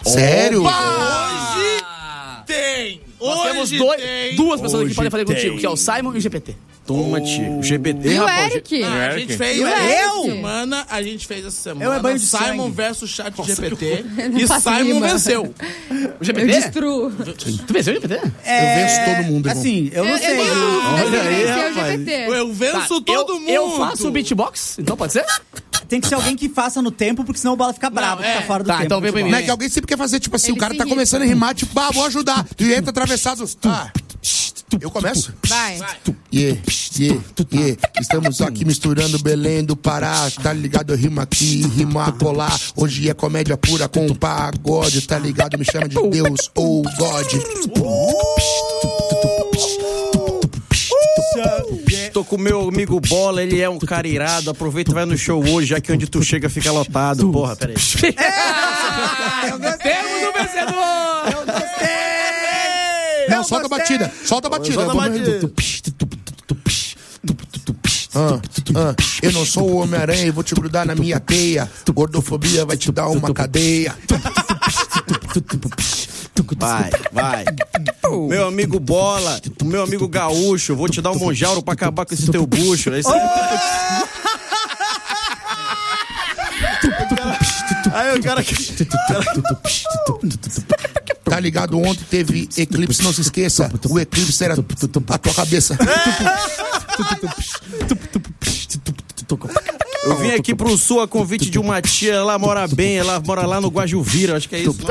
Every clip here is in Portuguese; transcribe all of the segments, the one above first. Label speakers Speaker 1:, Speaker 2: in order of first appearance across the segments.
Speaker 1: Sério?
Speaker 2: Hoje tem.
Speaker 3: Nós temos duas pessoas aqui que podem fazer contigo, que é o Simon e o GPT.
Speaker 4: Toma, tio. GPT,
Speaker 5: E o
Speaker 4: rapaz.
Speaker 5: Eric?
Speaker 2: A gente fez a essa semana Simon versus Chat GPT e Simon venceu.
Speaker 3: O GPT?
Speaker 5: Eu destruo.
Speaker 3: Tu venceu o GPT?
Speaker 1: Eu venço todo mundo, irmão.
Speaker 6: Assim, eu não sei.
Speaker 4: Olha aí,
Speaker 5: Venceu o
Speaker 4: rapaz.
Speaker 5: GPT.
Speaker 2: Eu venço todo mundo.
Speaker 3: Eu faço o beatbox, então pode ser?
Speaker 6: Tem que ser alguém que faça no tempo, porque senão o Bola fica bravo,
Speaker 2: Não,
Speaker 6: fica fora do
Speaker 3: Tá,
Speaker 6: tempo.
Speaker 3: então vem pra mim.
Speaker 1: Não é que alguém sempre quer fazer, tipo assim,
Speaker 5: Ele
Speaker 1: o cara
Speaker 5: se
Speaker 1: tá
Speaker 5: irrita.
Speaker 1: começando a rimar, tipo, vou ajudar. E entra atravessado. Eu começo?
Speaker 5: Vai.
Speaker 1: Yeah. Estamos aqui misturando Belém do Pará. Tá ligado? Eu rimo aqui, rimo a colar. Hoje é comédia pura com pagode. Tá ligado? Me chama de Deus ou God.
Speaker 4: Tô com meu amigo Bola, ele é um cara irado. Aproveita e vai no show hoje, já que onde tu chega fica lotado. Porra, peraí.
Speaker 3: Temos um vencedor!
Speaker 6: Eu gostei!
Speaker 1: Não, solta a batida. Solta a batida.
Speaker 4: Solta a batida.
Speaker 1: Eu não sou o Homem-Aranha e vou te grudar na minha teia. Gordofobia vai te dar uma cadeia.
Speaker 4: Vai. Meu amigo Bola, o meu amigo Gaúcho, vou te dar um monjauro pra acabar com esse teu bucho. Aí, aí o cara...
Speaker 1: Tá ligado? Ontem teve eclipse, não se esqueça. O eclipse era a tua cabeça.
Speaker 4: Eu vim aqui pro sul a convite de uma tia, ela mora bem, ela mora lá no Guajuvira, acho que é isso.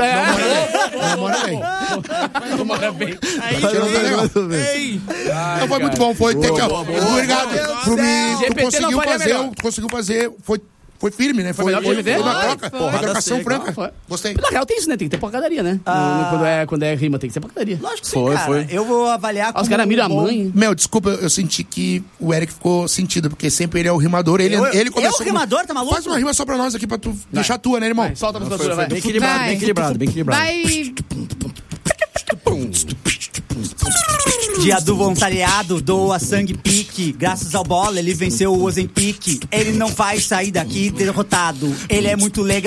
Speaker 1: Não mora bem.
Speaker 2: Aí, ei.
Speaker 1: Não, foi muito bom, foi. Obrigado por me. Tu
Speaker 3: GPT não faria melhor.
Speaker 1: conseguiu fazer. Foi firme, né? Foi
Speaker 3: melhor que o GPT?
Speaker 1: uma troca. Uma trocação
Speaker 4: seca.
Speaker 1: franca.
Speaker 3: Foi.
Speaker 1: Gostei.
Speaker 3: Na real tem isso, né? Tem que ter porcadaria, né? Quando é rima, tem que ter porcadaria.
Speaker 6: Lógico que sim, cara. Eu vou avaliar como...
Speaker 3: Os caras miram a
Speaker 6: bom-
Speaker 3: mãe.
Speaker 1: Meu, desculpa, eu senti que o Eric ficou sentido, porque sempre ele é o rimador. Ele começou.
Speaker 6: Eu, rimador, tá maluco?
Speaker 1: Faz uma rima só pra nós aqui, pra tu deixar a tua, né, irmão?
Speaker 3: Vai, solta a
Speaker 4: Foi
Speaker 3: musculatura, vai.
Speaker 4: bem equilibrado,
Speaker 5: Vai.
Speaker 4: bem equilibrado, bem equilibrado.
Speaker 5: Vai.
Speaker 6: Dia do voluntariado, doa sangue pique. Graças ao Bola, ele venceu o Ozempic. Ele não vai sair daqui derrotado. Ele é muito legal.